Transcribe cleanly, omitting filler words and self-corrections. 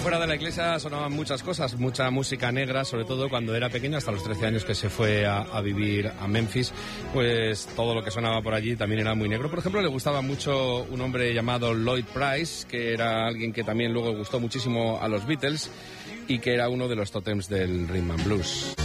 fuera de la iglesia sonaban muchas cosas, mucha música negra, sobre todo cuando era pequeño, hasta los 13 años que se fue a vivir a Memphis, pues todo lo que sonaba por allí también era muy negro. Por ejemplo, le gustaba mucho un hombre llamado Lloyd Price, que era alguien que también luego gustó muchísimo a los Beatles y que era uno de los tótems del rhythm and blues.